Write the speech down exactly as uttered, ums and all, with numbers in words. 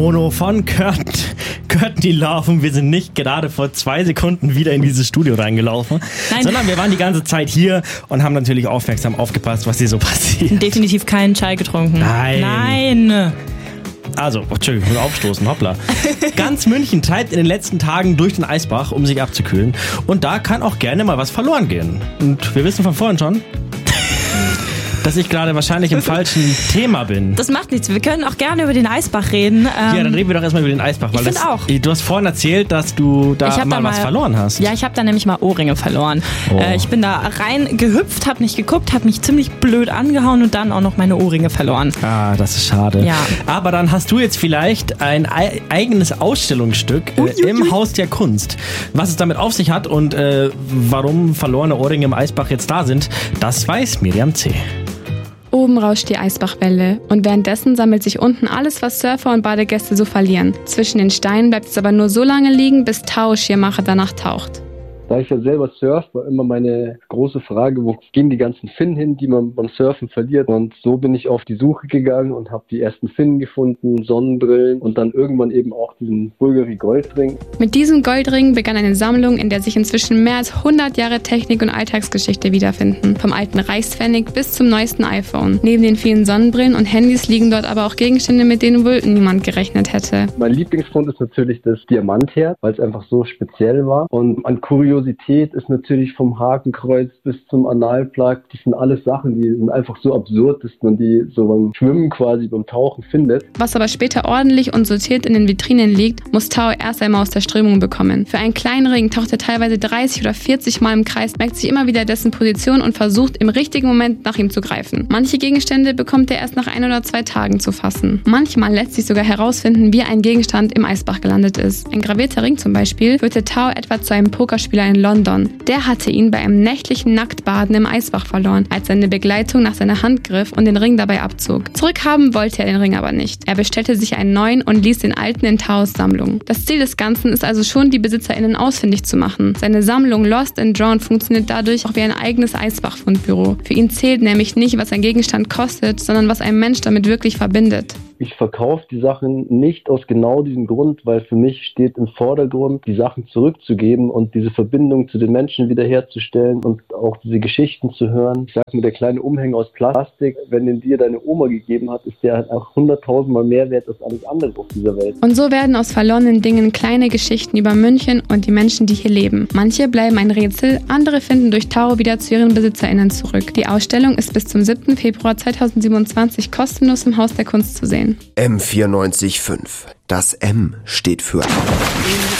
Mono von Kurt, Courtney Love und wir sind nicht gerade vor zwei Sekunden wieder in dieses Studio reingelaufen, Nein. sondern wir waren die ganze Zeit hier und haben natürlich aufmerksam aufgepasst, was hier so passiert. Definitiv keinen Chai getrunken. Nein. Nein. Also, Entschuldigung, ich muss aufstoßen, hoppla. Ganz München treibt in den letzten Tagen durch den Eisbach, um sich abzukühlen. Und da kann auch gerne mal was verloren gehen. Und wir wissen von vorhin schon, dass ich gerade wahrscheinlich im falschen Thema bin. Das macht nichts. Wir können auch gerne über den Eisbach reden. Ähm, ja, dann reden wir doch erstmal über den Eisbach. Weil ich finde auch. Du hast vorhin erzählt, dass du da mal, da mal was verloren hast. Ja, ich habe da nämlich mal Ohrringe verloren. Oh. Äh, ich bin da rein gehüpft, habe nicht geguckt, habe mich ziemlich blöd angehauen und dann auch noch meine Ohrringe verloren. Ah, das ist schade. Ja. Aber dann hast du jetzt vielleicht ein e- eigenes Ausstellungsstück äh, ui, ui, im ui. Haus der Kunst. Was es damit auf sich hat und äh, warum verlorene Ohrringe im Eisbach jetzt da sind, das weiß Miriam C. Oben rauscht die Eisbachwelle und währenddessen sammelt sich unten alles, was Surfer und Badegäste so verlieren. Zwischen den Steinen bleibt es aber nur so lange liegen, bis Tao Schirmacher danach taucht. Da ich ja selber surf, war immer meine große Frage, wo gehen die ganzen Finnen hin, die man beim Surfen verliert. Und so bin ich auf die Suche gegangen und habe die ersten Finnen gefunden, Sonnenbrillen und dann irgendwann eben auch diesen Bulgari Goldring. Mit diesem Goldring begann eine Sammlung, in der sich inzwischen mehr als hundert Jahre Technik und Alltagsgeschichte wiederfinden. Vom alten Reichspfennig bis zum neuesten iPhone. Neben den vielen Sonnenbrillen und Handys liegen dort aber auch Gegenstände, mit denen wohl niemand gerechnet hätte. Mein Lieblingsfund ist natürlich das Diamantherz, weil es einfach so speziell war. Und an Kuriosität ist natürlich vom Hakenkreuz bis zum Analplug, das sind alles Sachen, die sind einfach so absurd, dass man die so beim Schwimmen quasi, beim Tauchen findet. Was aber später ordentlich und sortiert in den Vitrinen liegt, muss Tao erst einmal aus der Strömung bekommen. Für einen kleinen Ring taucht er teilweise dreißig oder vierzig Mal im Kreis, merkt sich immer wieder dessen Position und versucht im richtigen Moment nach ihm zu greifen. Manche Gegenstände bekommt er erst nach ein oder zwei Tagen zu fassen. Manchmal lässt sich sogar herausfinden, wie ein Gegenstand im Eisbach gelandet ist. Ein gravierter Ring zum Beispiel führte Tao etwa zu einem Pokerspieler in London. Der hatte ihn bei einem nächtlichen Nacktbaden im Eisbach verloren, als seine Begleitung nach seiner Hand griff und den Ring dabei abzog. Zurückhaben wollte er den Ring aber nicht. Er bestellte sich einen neuen und ließ den alten in Taos Sammlung. Das Ziel des Ganzen ist also schon, die BesitzerInnen ausfindig zu machen. Seine Sammlung Lost and Drawn funktioniert dadurch auch wie ein eigenes Eisbach-Fundbüro. Für ihn zählt nämlich nicht, was ein Gegenstand kostet, sondern was ein Mensch damit wirklich verbindet. Ich verkaufe die Sachen nicht aus genau diesem Grund, weil für mich steht im Vordergrund, die Sachen zurückzugeben und diese Verbindung zu den Menschen wiederherzustellen und auch diese Geschichten zu hören. Ich sag mir, der kleine Umhänger aus Plastik, wenn den dir deine Oma gegeben hat, ist der halt auch hunderttausendmal mehr wert als alles andere auf dieser Welt. Und so werden aus verlorenen Dingen kleine Geschichten über München und die Menschen, die hier leben. Manche bleiben ein Rätsel, andere finden durch Tao wieder zu ihren BesitzerInnen zurück. Die Ausstellung ist bis zum siebten Februar zweitausendsiebenundzwanzig kostenlos im Haus der Kunst zu sehen. M vierundneunzig Komma fünf. Das M steht für